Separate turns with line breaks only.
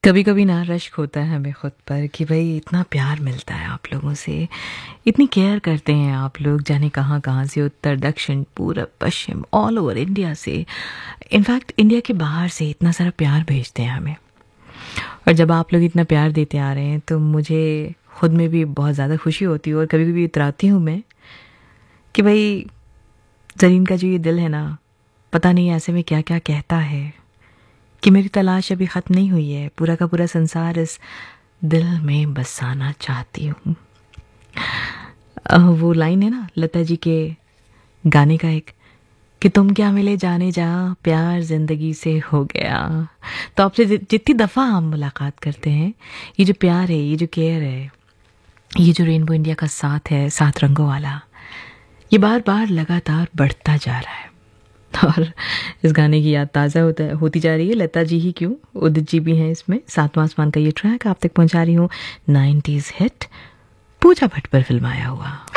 कभी कभी ना रश्क होता है हमें खुद पर कि भाई इतना प्यार मिलता है आप लोगों से, इतनी केयर करते हैं आप लोग, जाने कहाँ कहाँ से, उत्तर दक्षिण पूरब पश्चिम ऑल ओवर इंडिया से, इनफैक्ट इंडिया के बाहर से इतना सारा प्यार भेजते हैं हमें। और जब आप लोग इतना प्यार देते आ रहे हैं तो मुझे खुद में भी बहुत ज़्यादा खुशी होती है और कभी कभी इतराती हूँ मैं कि भाई ज़रीन का जो ये दिल है ना, पता नहीं ऐसे में क्या क्या कहता है कि मेरी तलाश अभी ख़त्म नहीं हुई है, पूरा का पूरा संसार इस दिल में बसाना चाहती हूँ। वो लाइन है ना लता जी के गाने का एक, कि तुम क्या मिले जाने जा प्यार ज़िंदगी से हो गया। तो आपसे जितनी दफ़ा हम मुलाकात करते हैं, ये जो प्यार है, ये जो केयर है, ये जो रेनबो इंडिया का साथ है, सात रंगों वाला, ये बार बार लगातार बढ़ता जा रहा है। और इस गाने की याद ताज़ा होती जा रही है। लता जी ही क्यों, उदित जी भी हैं इसमें। सातवां आसमान का ये ट्रैक आप तक पहुंचा रही हूँ 90s हिट पूजा भट्ट पर फिल्माया हुआ।